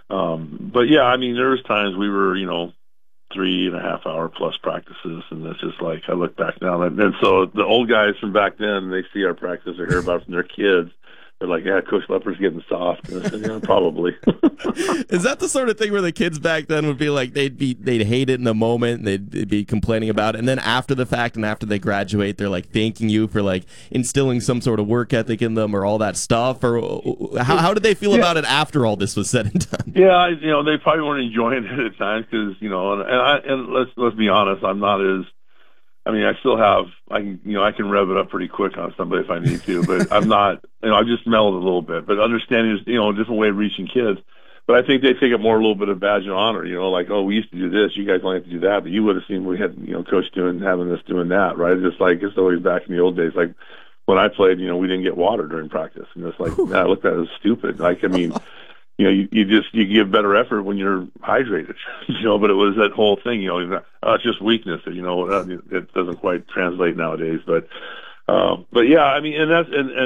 But yeah, I mean, there was times we were, 3.5 hour plus practices, and it's just like I look back now, and so the old guys from back then, they see our practice or hear about it from their kids. They're like, "Yeah, Coach Lepper's getting soft." And I said, "Yeah, probably." Is that the sort of thing where the kids back then would be like they'd hate it in the moment, and they'd be complaining about it, and then after the fact and after they graduate, they're like thanking you for like instilling some sort of work ethic in them or all that stuff? Or how did they feel about it after all this was said and done? Yeah, they probably weren't enjoying it at times because and let's be honest, I'm not as. I mean, I still have, I can rev it up pretty quick on somebody if I need to, but I'm not, I've just mellowed a little bit. But understanding is, a different way of reaching kids. But I think they take it more a little bit of badge of honor, like, oh, we used to do this, you guys only have to do that, but you would have seen we had, coach having this, doing that, right? Just like, it's always back in the old days. Like when I played, we didn't get water during practice. And it's like, I looked at it as stupid. Like, I mean, you give better effort when you're hydrated, but it was that whole thing, it's just weakness, it doesn't quite translate nowadays. But yeah, I mean, and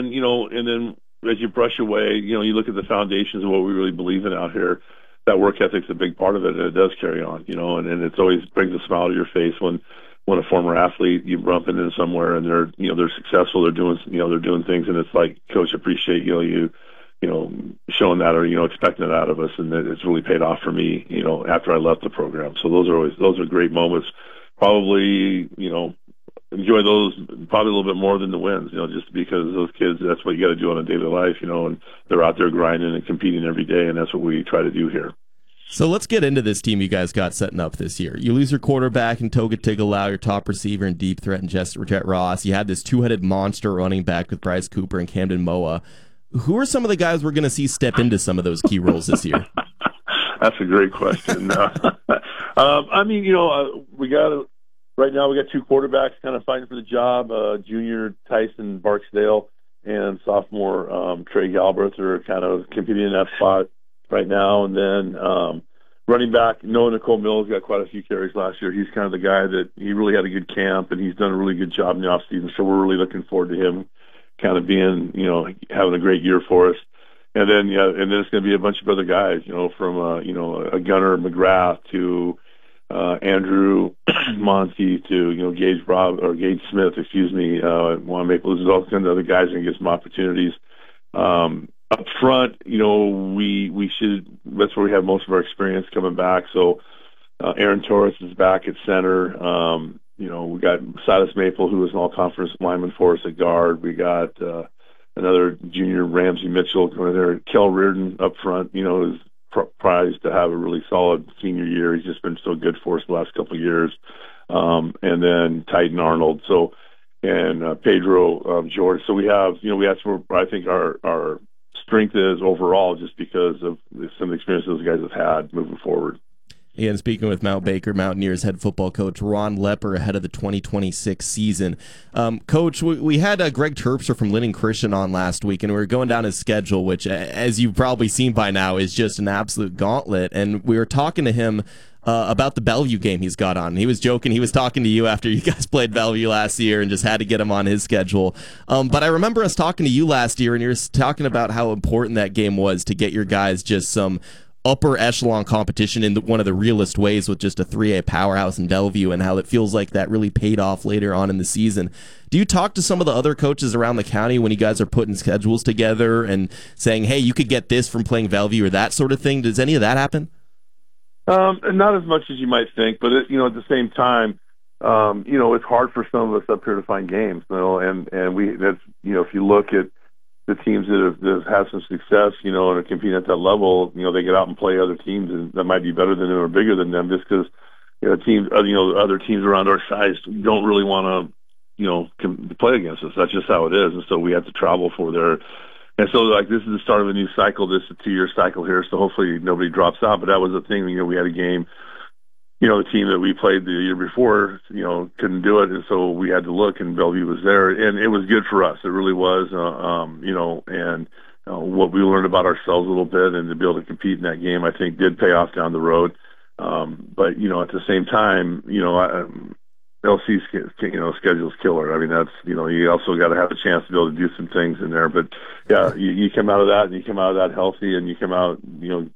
then as you brush away, you look at the foundations of what we really believe in out here, that work ethic's a big part of it, and it does carry on, and it's always brings a smile to your face when a former athlete, you bump into somewhere and they're successful, they're doing things, and it's like, Coach, appreciate you showing that or, expecting that out of us. And it's really paid off for me, after I left the program. So those are great moments. Probably, enjoy those probably a little bit more than the wins, just because those kids, that's what you got to do on a daily life, and they're out there grinding and competing every day. And that's what we try to do here. So let's get into this team you guys got setting up this year. You lose your quarterback in Toga Tigalau, your top receiver and deep threat in Jet Ross. You had this two-headed monster running back with Bryce Cooper and Camden Moa. Who are some of the guys we're going to see step into some of those key roles this year? That's a great question. I mean, right now we got two quarterbacks kind of fighting for the job. Junior Tyson Barksdale and sophomore Trey Galbraith are kind of competing in that spot right now. And then running back, Noah Nicole Mills got quite a few carries last year. He's kind of the guy that he really had a good camp, and he's done a really good job in the offseason. So we're really looking forward to him kind of being, having a great year for us. And then it's going to be a bunch of other guys, from, a Gunnar McGrath to Andrew Monty to, Gage Smith, Juan Maple. There's all kinds of other guys that get some opportunities. Up front, we should, that's where we have most of our experience coming back. So Aaron Torres is back at center. We got Silas Maple, who was an all-conference lineman for us at guard. We got another junior, Ramsey Mitchell, going there. Kel Reardon up front, is prized to have a really solid senior year. He's just been so good for us the last couple of years. And then Titan Arnold. And Pedro George. So we have some, I think our strength is overall just because of some of the experience those guys have had moving forward. And speaking with Mount Baker Mountaineers head football coach Ron Lepper ahead of the 2026 season. Coach, we had Greg Terpstra from Linden Christian on last week, and we were going down his schedule, which, as you've probably seen by now, is just an absolute gauntlet. And we were talking to him about the Bellevue game he's got on. He was joking. He was talking to you after you guys played Bellevue last year and just had to get him on his schedule. But I remember us talking to you last year, and you were talking about how important that game was to get your guys just some upper echelon competition in one of the realest ways with just a 3A powerhouse in Bellevue, and how it feels like that really paid off later on in the season. Do you talk to some of the other coaches around the county when you guys are putting schedules together and saying, hey, you could get this from playing Bellevue or that sort of thing? Does any of that happen? Not as much as you might think, but at the same time, it's hard for some of us up here to find games, and that's, if you look at the teams that have had some success, and are competing at that level, they get out and play other teams that might be better than them or bigger than them, just because teams, other teams around our size don't really want to, play against us. That's just how it is, and so we have to travel for there. And so, this is the start of a new cycle. This is a 2-year cycle here, so hopefully nobody drops out. But that was the thing. We had a game. The team that we played the year before, couldn't do it, and so we had to look, and Bellevue was there, and it was good for us. It really was, and what we learned about ourselves a little bit, and to be able to compete in that game, I think, did pay off down the road. But at the same time, LC's schedule's killer. I mean, that's you also got to have a chance to be able to do some things in there. But yeah, you come out of that, and you come out of that healthy, and you come out